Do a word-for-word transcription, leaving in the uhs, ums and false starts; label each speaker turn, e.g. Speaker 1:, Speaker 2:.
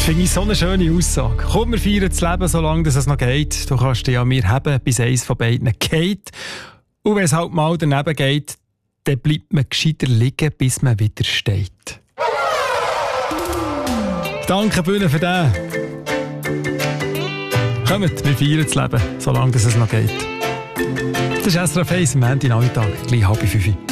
Speaker 1: Finde ich so eine schöne Aussage. Komm, wir feiern das Leben, solange es noch geht. Du kannst dich an mir haben, bis eins von beiden geht. Und wenn es halt mal daneben geht, dann bleibt man gescheiter liegen, bis man wieder steht. Danke, Bühne, für den. Kommt, wir feiern das Leben, solange es noch geht. Das ist S R F eins am Montag Nachmittag, gleich halb fünf.